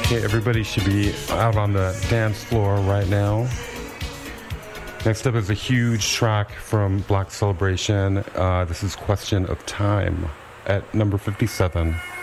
Okay, everybody should be out on the dance floor right now. Next up is a huge track from Black Celebration. This is Question of Time at number 57.